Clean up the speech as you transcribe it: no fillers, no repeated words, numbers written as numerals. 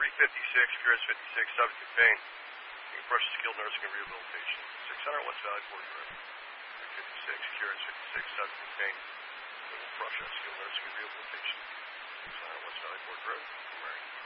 356, QRS 56, subject to pain. You can brush skilled nursing and rehabilitation. 600 West Valley Ford Road. 356, QRS 56, subject to pain. We will brush skilled nursing and rehabilitation. 600 West Valley Ford Road.